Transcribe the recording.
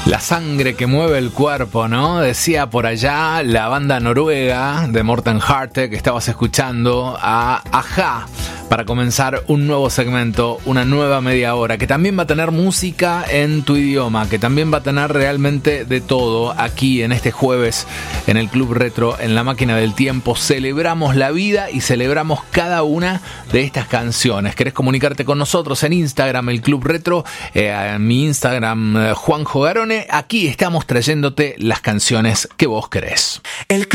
La sangre que mueve el cuerpo, ¿no? Decía por allá la banda noruega de Morten Harket, que estabas escuchando a A-ha para comenzar un nuevo segmento, una nueva media hora, que también va a tener música en tu idioma, que también va a tener realmente de todo aquí en este jueves en el Club Retro, en la máquina del tiempo. Celebramos la vida y celebramos cada una de estas canciones. ¿Querés comunicarte con nosotros en Instagram, el Club Retro? En mi Instagram, Juanjo Garone. Aquí estamos trayéndote las canciones que vos querés.